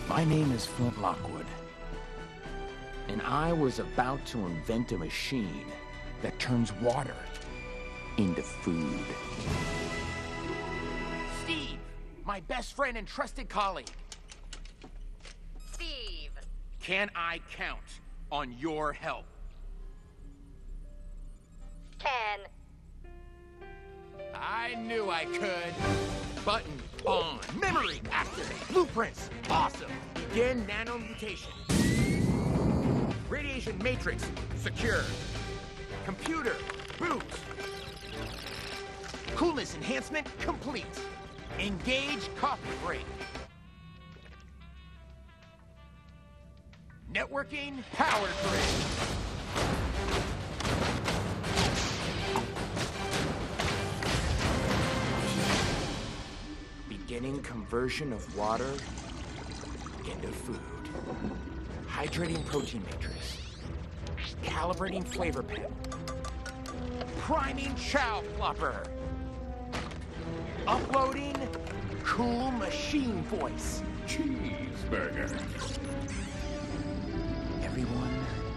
My name is Flint Lockwood, and I was about to invent a machine that turns water into food. Steve, my best friend and trusted colleague. Steve. Can I count on your help? Ken. I knew I could. Button on. Memory activate. Blueprints. Awesome. Begin nanomutation. Radiation matrix secure. Computer boot. Coolness enhancement complete. Engage coffee break. Networking power grid. Beginning conversion of water into food. Hydrating protein matrix. Calibrating flavor pen. Priming chow flopper. Uploading cool machine voice. Cheeseburger. Everyone